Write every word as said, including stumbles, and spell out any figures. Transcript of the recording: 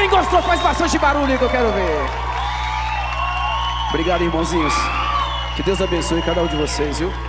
Quem gostou faz bastante barulho que eu quero ver. Obrigado, irmãozinhos. Que Deus abençoe cada um de vocês, viu?